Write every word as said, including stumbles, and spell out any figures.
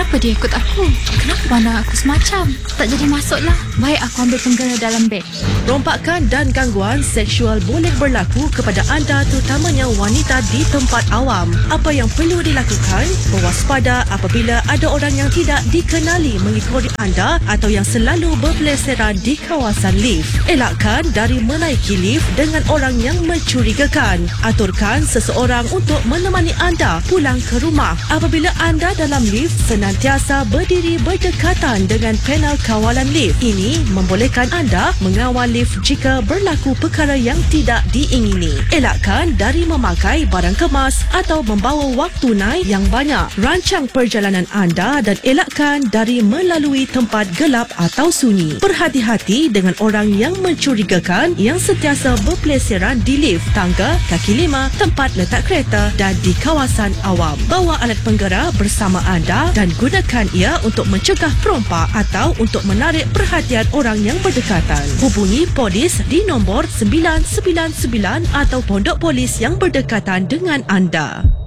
Kenapa dia ikut aku? Kenapa pandang aku semacam? Tak jadi masuklah. Baik aku ambil pengguna dalam beg. Rompakan dan gangguan seksual boleh berlaku kepada anda, terutamanya wanita di tempat awam. Apa yang perlu dilakukan? Berwaspada apabila ada orang yang tidak dikenali mengikuti anda atau yang selalu berpeleseran di kawasan lift. Elakkan dari menaiki lift dengan orang yang mencurigakan. Aturkan seseorang untuk menemani anda pulang ke rumah. Apabila anda dalam lift, senantiasa berdiri berdekatan dengan panel kawalan lift. Ini membolehkan anda mengawal lift jika berlaku perkara yang tidak diingini. Elakkan dari memakai barang kemas atau membawa wang tunai yang banyak. Rancang perjalanan anda dan elakkan dari melalui tempat gelap atau sunyi. Berhati-hati dengan orang yang mencurigakan yang sentiasa berpeleseran di lift, tangga, kaki lima, tempat letak kereta dan di kawasan awam. Bawa alat penggera bersama anda dan gunakan ia untuk mencegah perompak atau untuk menarik perhatian orang yang berdekatan. Hubungi polis di nombor sembilan sembilan sembilan atau pondok polis yang berdekatan dengan anda.